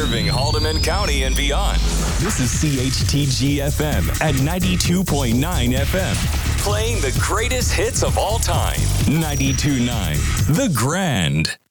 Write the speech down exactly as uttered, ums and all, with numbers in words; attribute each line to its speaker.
Speaker 1: Serving Haldeman County and beyond. This is C H T G F M at ninety-two point nine F M. Playing the greatest hits of all time. ninety-two point nine The Grand.